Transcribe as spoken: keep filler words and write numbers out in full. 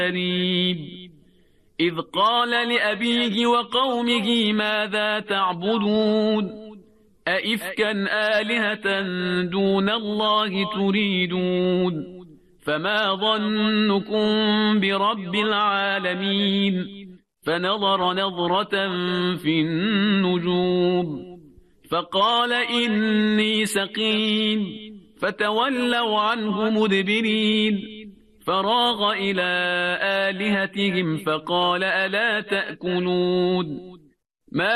قريب إذ قال لأبيه وقومه ماذا تعبدون أئفكا آلهة دون الله تريدون فما ظنكم برب العالمين فنظر نظرة في النجوم فقال إني سقيم فتولوا عنه مدبرين فراغ إلى آلهتهم فقال ألا تأكلون